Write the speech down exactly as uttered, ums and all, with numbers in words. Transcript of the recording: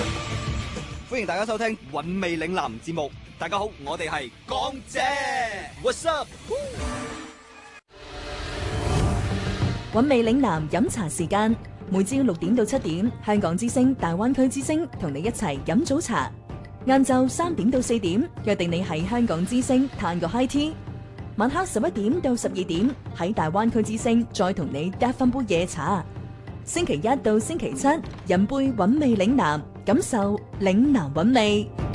歡迎大家收聽韻味嶺南節目。大家好，我哋係港姐。What's up？ 韻味嶺南飲茶時間，每朝六點到七點，香港之聲、大灣區之聲同你一齊飲早茶。晏晝三點到四點，約定你喺香港之聲嘆個 high tea。晚黑十一點到十二點，喺大灣區之聲再同你嗒翻杯夜茶。星期一到星期七，飲杯韻味嶺南，感受嶺南韻味。